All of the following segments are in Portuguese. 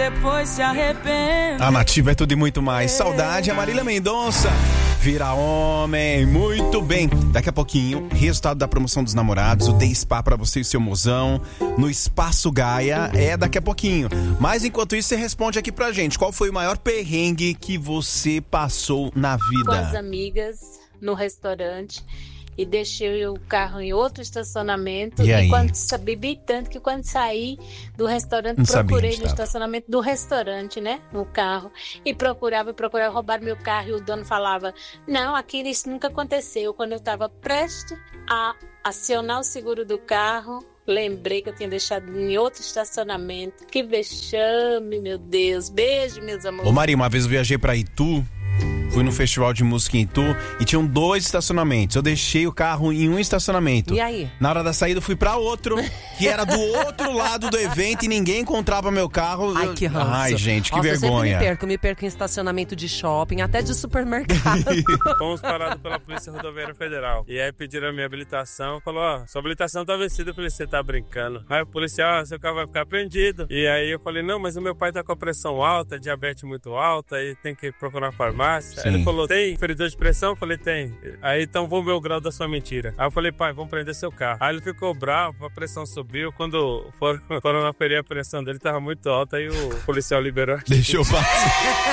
depois se arrepende. A Nativa é tudo e muito mais. Saudade, a Marília Mendonça. Vira homem, muito bem. Daqui a pouquinho, resultado da promoção dos namorados, o Day Spa pra você e seu mozão, no Espaço Gaia, daqui a pouquinho. Mas enquanto isso, você responde aqui pra gente. Qual foi o maior perrengue que você passou na vida? Com as amigas, no restaurante, e deixei o carro em outro estacionamento. E aí? Bebi tanto que quando saí do restaurante, Não sabia procurei onde no estava. estacionamento do restaurante, né? No carro. E procurava, roubaram meu carro. E o dono falava, não, aquilo isso nunca aconteceu. Quando eu estava prestes a acionar o seguro do carro, lembrei que eu tinha deixado em outro estacionamento. Que vexame, meu Deus. Beijo, meus amores. Ô Maria, uma vez eu viajei pra Itu. Fui no festival de música em Itu e tinham 2 estacionamentos. Eu deixei o carro em um estacionamento. E aí? Na hora da saída eu fui pra outro, que era do outro lado do evento e ninguém encontrava meu carro. Ai, que ranço. Ai, gente, que Nossa, vergonha. Eu sempre me perco em estacionamento de shopping, até de supermercado. Fomos parados pela Polícia Rodoviária Federal. E aí pediram a minha habilitação. Falou, ó, sua habilitação tá vencida. Eu falei, você tá brincando. Aí o policial, seu carro vai ficar apreendido. E aí eu falei, não, mas o meu pai tá com a pressão alta, diabetes muito alta, e tem que procurar uma farmácia. Aí ele falou, tem feridor de pressão? Eu falei, tem. Aí então vamos ver o grau da sua mentira. Aí eu falei, pai, vamos prender seu carro. Aí ele ficou bravo, a pressão subiu. Quando foram aferir a pressão dele, tava muito alta. Aí o policial liberou. Deixou passar.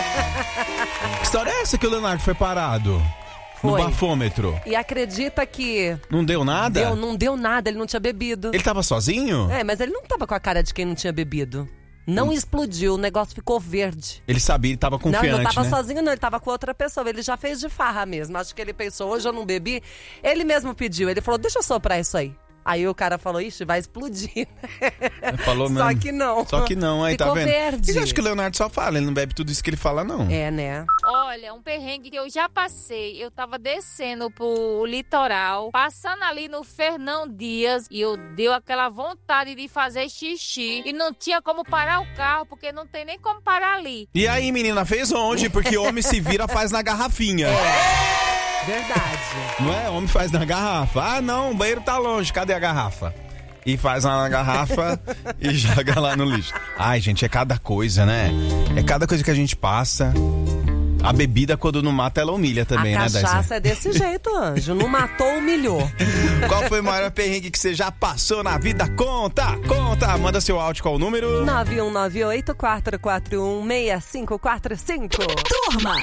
Que história é essa que o Leonardo foi parado? No Foi. bafômetro. E acredita que... Não deu nada? Não deu nada, ele não tinha bebido. Ele tava sozinho? Mas ele não tava com a cara de quem não tinha bebido. Não explodiu, o negócio ficou verde. Ele sabia, ele tava confiante, Não, ele não tava né? sozinho, não, ele tava com outra pessoa. Ele já fez de farra mesmo. Acho que ele pensou, hoje eu não bebi. Ele mesmo pediu, ele falou, deixa eu soprar isso aí. Aí o cara falou, ixi, vai explodir. Falou mesmo. Só que não. Só que não, aí Ficou tá vendo? verde. Eu acho que o Leonardo só fala, ele não bebe tudo isso que ele fala, não. É, né? Olha, um perrengue que eu já passei. Eu tava descendo pro litoral, passando ali no Fernão Dias, e eu deu aquela vontade de fazer xixi. E não tinha como parar o carro, porque não tem nem como parar ali. E aí, menina, fez onde? Porque homem se vira, faz na garrafinha. Verdade. Não é? Homem faz na garrafa. Ah, não, o banheiro tá longe, cadê a garrafa? E faz lá na garrafa e joga lá no lixo. Ai, gente, é cada coisa, né? É cada coisa que a gente passa. A bebida, quando não mata, ela humilha também, a né, Daisy? cachaça é desse jeito, Anjo. Não matou, humilhou. Qual foi o maior perrengue que você já passou na vida? Conta! Manda seu áudio, qual o número? 9198-441-6545. Turma